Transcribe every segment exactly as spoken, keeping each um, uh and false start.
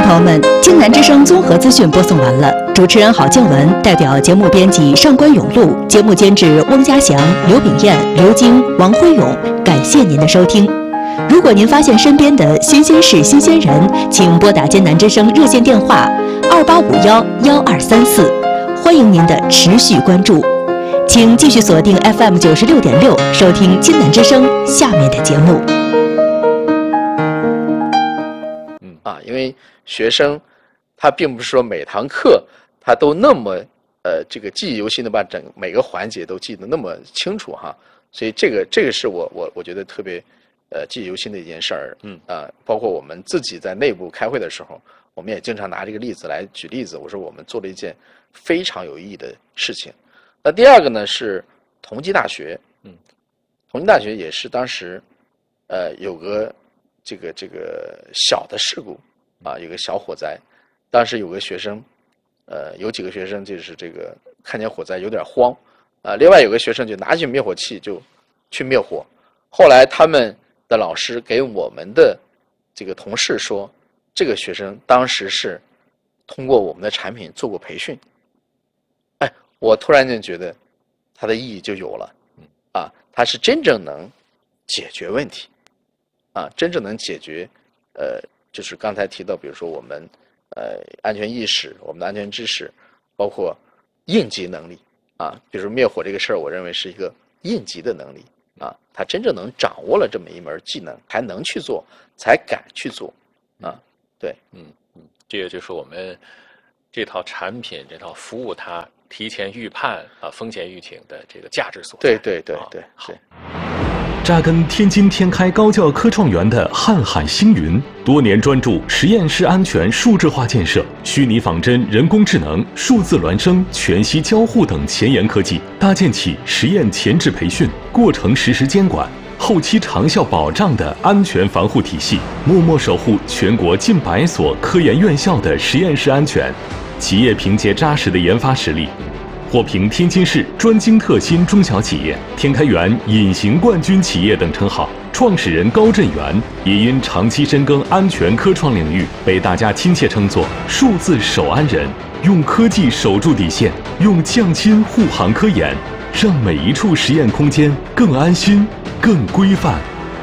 朋友们，京南之声综合资讯播送完了。主持人郝静文代表节目编辑上官永路，节目监制翁家祥、刘炳燕、刘晶、王辉勇，感谢您的收听。如果您发现身边的新鲜事、新鲜人，请拨打京南之声热线电话二八五幺幺二三四，欢迎您的持续关注。请继续锁定 F M 九十六点六，收听京南之声下面的节目。 嗯啊，因为学生他并不是说每堂课他都那么呃这个记忆犹新的把整每个环节都记得那么清楚哈，所以这个这个是我我我觉得特别呃记忆犹新的一件事儿。嗯啊，包括我们自己在内部开会的时候，我们也经常拿这个例子来举例子。我说我们做了一件非常有意义的事情。那第二个呢是同济大学，嗯，同济大学也是当时呃有个这个这个小的事故啊，有个小火灾，当时有个学生，呃，有几个学生就是这个看见火灾有点慌，啊，另外有个学生就拿起灭火器就去灭火，后来他们的老师给我们的这个同事说，这个学生当时是通过我们的产品做过培训，哎，我突然间觉得它的意义就有了，啊，它是真正能解决问题，啊，真正能解决，呃，就是刚才提到，比如说我们呃安全意识、我们的安全知识，包括应急能力啊，比如说灭火这个事儿，我认为是一个应急的能力啊，他真正能掌握了这么一门技能，还能去做，才敢去做啊，对， 嗯嗯，这个就是我们这套产品、这套服务它提前预判啊风险预警的这个价值所在。 对对对对， 好。 扎根天津天开高教科创园的瀚海星云，多年专注实验室安全数字化建设、虚拟仿真、人工智能、数字孪生、全息交互等前沿科技，搭建起实验前置培训、过程实时监管、后期长效保障的安全防护体系，默默守护全国近百所科研院校的实验室安全。企业凭借扎实的研发实力，获评天津市专精特新中小企业、天开源隐形冠军企业等称号。创始人高振元也因长期深耕安全科创领域，被大家亲切称作数字守安人，用科技守住底线，用匠心护航科研，让每一处实验空间更安心、更规范。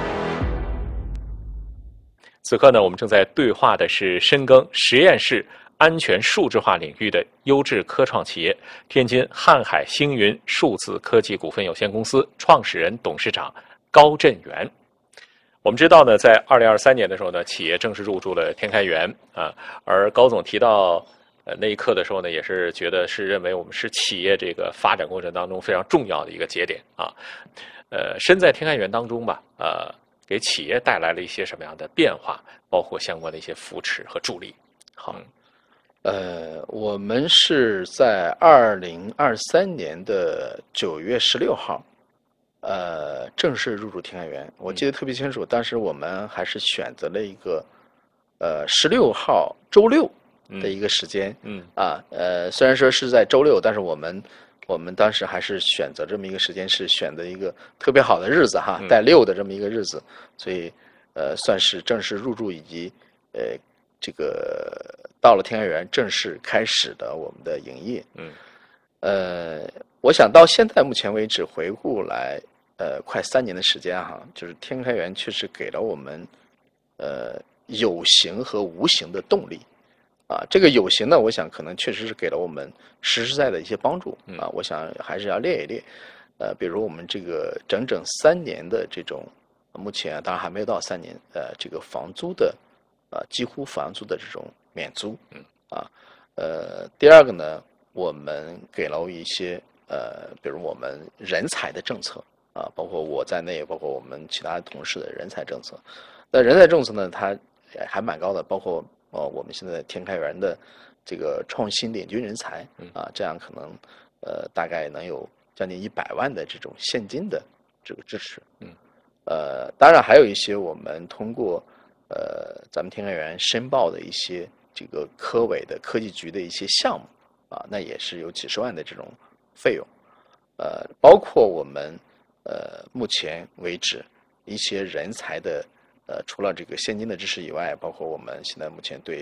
此刻呢，我们正在对话的是深耕实验室安全数字化领域的优质科创企业——天津瀚海星云数字科技股份有限公司创始人、董事长高振元。我们知道呢，在二零二三年的时候呢，企业正式入驻了天开源啊。而高总提到呃那一刻的时候呢，也是觉得是认为我们是企业这个发展过程当中非常重要的一个节点啊。呃，身在天开源当中吧，呃，给企业带来了一些什么样的变化，包括相关的一些扶持和助力。好。嗯呃，我们是在二零二三年的九月十六号，呃，正式入驻天开源。我记得特别清楚，当时我们还是选择了一个，呃，十六号周六的一个时间。嗯啊，呃，虽然说是在周六，但是我们我们当时还是选择这么一个时间，是选择一个特别好的日子哈，带六的这么一个日子，所以呃，算是正式入驻以及呃这个。到了天开源正式开始的我们的营业，嗯，呃，我想到现在目前为止回顾来，呃，快三年的时间哈，就是天开源确实给了我们，呃，有形和无形的动力，啊，这个有形呢，我想可能确实是给了我们实实在在的一些帮助啊，我想还是要列一列，呃，比如我们这个整整三年的这种，目前当然还没有到三年，呃，这个房租的，啊，几乎房租的这种。免租，嗯啊，呃，第二个呢，我们给了一些呃，比如我们人才的政策啊，包括我在内，包括我们其他同事的人才政策。那人才政策呢，它还蛮高的，包括呃，我们现在天开源的这个创新领军人才啊，这样可能呃，大概能有将近一百万的这种现金的这个支持，嗯，呃，当然还有一些我们通过呃，咱们天开源申报的一些。这个科委的科技局的一些项目啊，那也是有几十万的这种费用，呃，包括我们呃目前为止一些人才的呃，除了这个现金的支持以外，包括我们现在目前对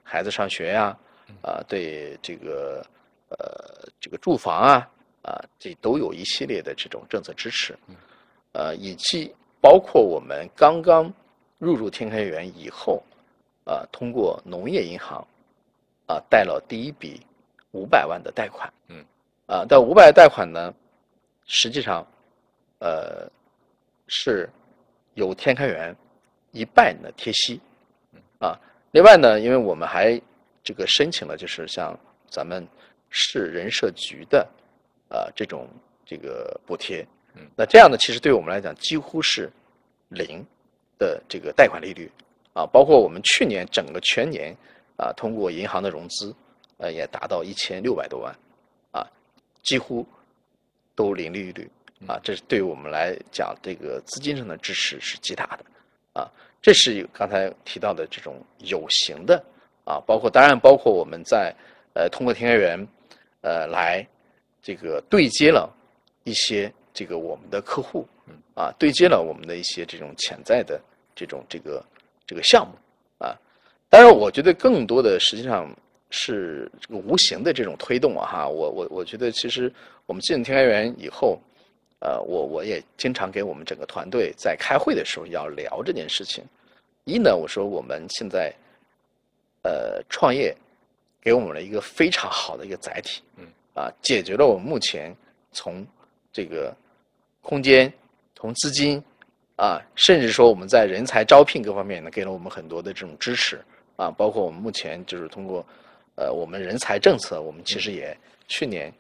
孩子上学呀，啊，对这个呃这个住房啊，啊，这都有一系列的这种政策支持，呃，以及包括我们刚刚入驻天开园以后，啊，通过农业银行，啊，贷了第一笔五百万的贷款， 嗯， 啊，但五百贷款呢，实际上，呃，是由天开园一半的贴息，啊，另外呢，因为我们还这个申请了，就是像咱们市人社局的啊这种这个补贴， 嗯， 那这样呢，其实对我们来讲几乎是零的这个贷款利率，啊，包括我们去年整个全年啊通过银行的融资，呃也达到一千六百多万，啊，几乎都零利率，啊，这是对我们来讲这个资金上的支持是极大的，啊。这是刚才提到的这种有形的啊，包括当然包括我们在呃通过天开园呃来这个对接了一些这个我们的客户啊，对接了我们的一些这种潜在的这种这个这个项目啊。当然，我觉得更多的实际上是这个无形的这种推动啊哈。我我我觉得其实我们进入天开园以后。呃，我我也经常给我们整个团队在开会的时候要聊这件事情。一呢，我说我们现在呃创业给我们了一个非常好的一个载体， 嗯， 啊，解决了我们目前从这个空间、从资金啊，甚至说我们在人才招聘各方面呢，给了我们很多的这种支持啊，包括我们目前就是通过呃我们人才政策，我们其实也去年